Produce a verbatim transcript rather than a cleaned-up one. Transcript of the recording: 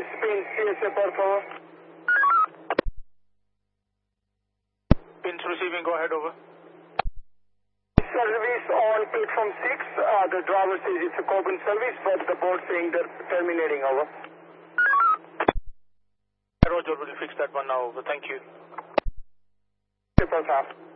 pin C S A, por favor. Pins receiving, go ahead, over. Service on platform six. Uh, the driver says it's a Coburn service, but the board saying they're terminating, over. Roger, we'll fix that one now, over. Thank you. Triple half.